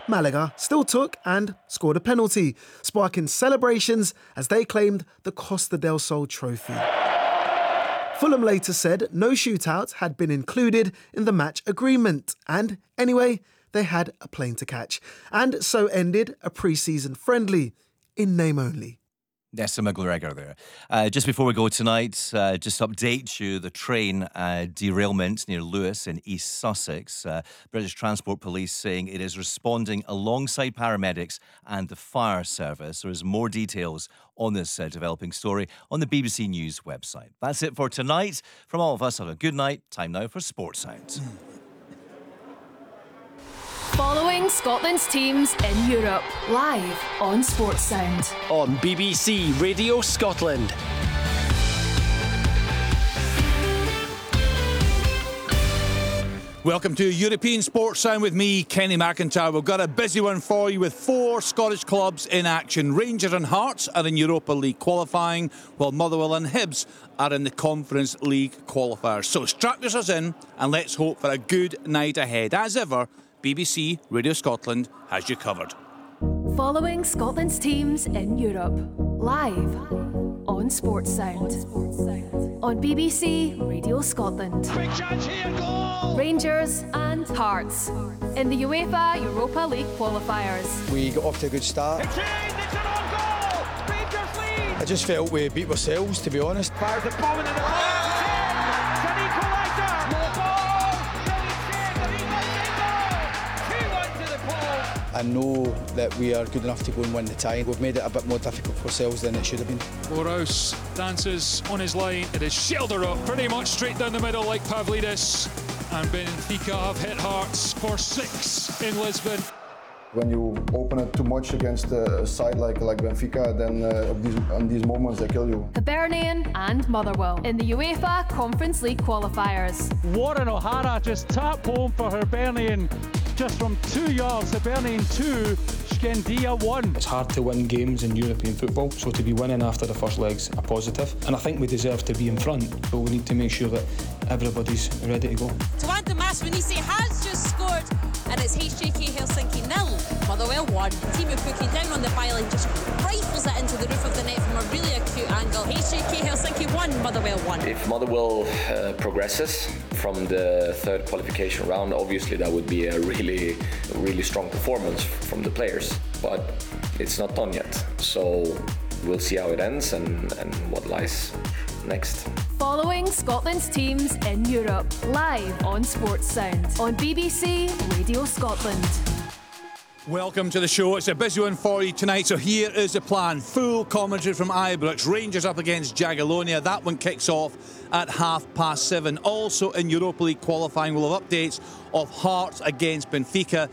Malaga still took and scored a penalty, sparking celebrations as they claimed the Costa del Sol trophy. Fulham later said no shootout had been included in the match agreement, and anyway, they had a plane to catch, and so ended a pre-season friendly, in name only. Nessa McGregor there. Just before we go tonight, just to update you, the train derailment near Lewes in East Sussex. British Transport Police saying it is responding alongside paramedics and the fire service. There is more details on this developing story on the BBC News website. That's it for tonight. From all of us, have a good night. Time now for Sports Sound. Following Scotland's teams in Europe, live on Sports Sound. On BBC Radio Scotland. Welcome to European Sports Sound with me, Kenny McIntyre. We've got a busy one for you with 4 Scottish clubs in action. Rangers and Hearts are in Europa League qualifying, while Motherwell and Hibs are in the Conference League qualifiers. So strap yourselves in and let's hope for a good night ahead. As ever, BBC Radio Scotland has you covered. Following Scotland's teams in Europe, live on Sports Sound. On BBC Radio Scotland. Quick chance here, goal! Rangers and Hearts in the UEFA Europa League qualifiers. We got off to a good start. It's an own goal! Rangers lead! I just felt we beat ourselves, to be honest. Fires the ball into the box. It's an equaliser! No ball! Shelley saved the 2-1 to the post. I know that we are good enough to go and win the tie. We've made it a bit more difficult for ourselves than it should have been. Morehouse dances on his line. It is shoulder up, pretty much straight down the middle like Pavlidis. And Benfica have hit Hearts for 6 in Lisbon. When you open it too much against a side like Benfica, then on these moments they kill you. Hibernian and Motherwell in the UEFA Conference League qualifiers. Warren O'Hara just tapped home for Hibernian just from 2 yards. Hibernian 2, Skendia 1. It's hard to win games in European football, so to be winning after the first leg's a positive. And I think we deserve to be in front, but we need to make sure that everybody's ready to go. Tuanta Masvinisi has just scored, and it's HJK Helsinki 0, Motherwell 1. Teemu Pukki down on the byline just rifles it into the roof of the net from a really acute angle. HJK Helsinki 1, Motherwell 1. If Motherwell progresses from the third qualification round, obviously that would be a really strong performance from the players, but it's not done yet. So we'll see how it ends and what lies next. Following Scotland's teams in Europe, live on Sports Sound on BBC Radio Scotland. Welcome to the show. It's a busy one for you tonight, so here is the plan. Full commentary from Ibrox. Rangers up against Jagiellonia. That one kicks off at 7:30. Also in Europa League qualifying, we'll have updates of Hearts against Benfica